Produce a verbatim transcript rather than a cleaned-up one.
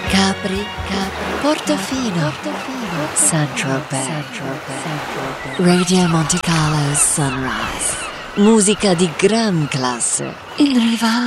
Capri, Capri, Portofino, Saint-Tropez, Radio Monte Carlo Sunrise. Musica di gran classe in riva